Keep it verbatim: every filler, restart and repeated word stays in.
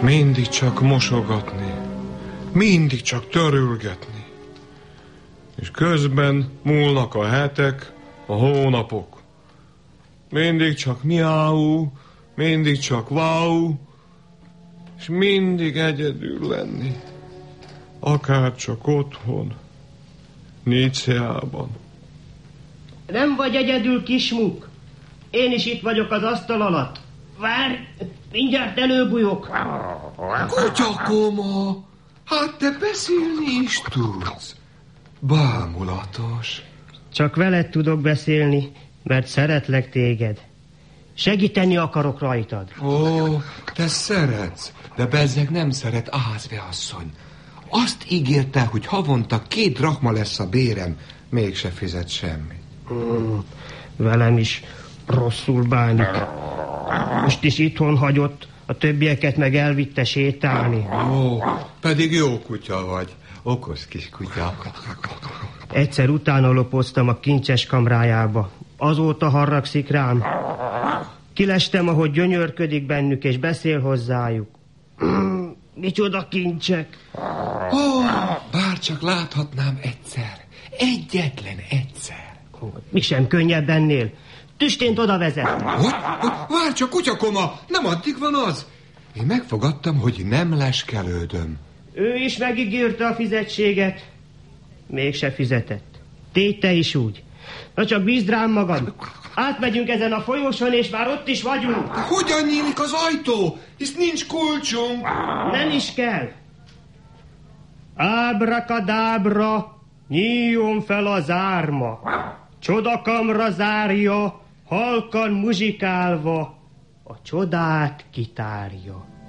Mindig csak mosogatni, mindig csak törülgetni. És közben múlnak a hetek, a hónapok. Mindig csak miau, mindig csak wow, és mindig egyedül lenni. Akár csak otthon, Níceában. Nem vagy egyedül, kismuk. Én is itt vagyok az asztal alatt. Várj, mindjárt előbújok. Kutyakoma, hát te beszélni is tudsz. Bámulatos. Csak veled tudok beszélni, mert szeretlek téged. Segíteni akarok rajtad. Ó, te szeretsz, de bezzeg nem szeret Ahasve asszony. Azt ígérte, hogy havonta két drachma lesz a bérem, mégse fizet semmi. Hmm, velem is rosszul bánik. Most is itthon hagyott, a többieket meg elvitte sétálni. Ó, pedig jó kutya vagy, okos kis kutya. Egyszer utána lopoztam a kincses kamrájába. Azóta harragszik rám. Kilestem, ahogy gyönyörködik bennük, és beszél hozzájuk. Mm, micsoda kincsek! Ó, bár csak láthatnám egyszer. Egyetlen egyszer. Mi sem könnyebb ennél. Tüstént oda vezet. Hogy? Várj csak, kutyakoma, nem addig van az. Én megfogadtam, hogy nem leskelődöm. Ő is megígérte a fizetséget. Mégse fizetett. Tégy te is úgy. Na csak bízd rám magad. Átmegyünk ezen a folyóson, és már ott is vagyunk. Hogyan nyílik az ajtó? Hisz nincs kulcsunk. Nem is kell. Ábrakadábra, nyíljon fel az árma. Csodakamra zárja, halkan muzsikálva, a csodát kitárja.